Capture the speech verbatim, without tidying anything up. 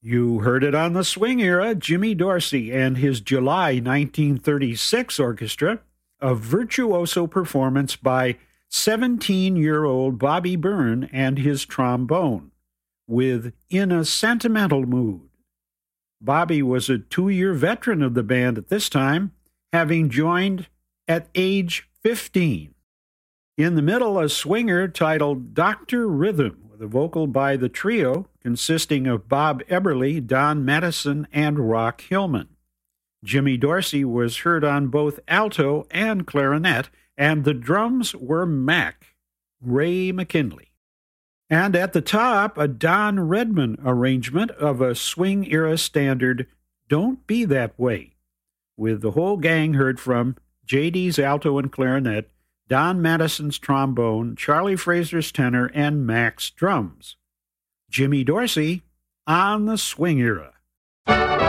You heard it on the swing era, Jimmy Dorsey and his July nineteen thirty-six orchestra, a virtuoso performance by seventeen-year-old Bobby Byrne and his trombone, with In a Sentimental Mood. Bobby was a two-year veteran of the band at this time, having joined at age fifteen. In the middle, a swinger titled Doctor Rhythm, with a vocal by the trio consisting of Bob Eberly, Don Madison, and Rock Hillman. Jimmy Dorsey was heard on both alto and clarinet, and the drums were Mac, Ray McKinley. And at the top, a Don Redman arrangement of a swing-era standard, Don't Be That Way, with the whole gang heard from J D's alto and clarinet, Don Madison's trombone, Charlie Fraser's tenor, and Mac's drums. Jimmy Dorsey on the swing era.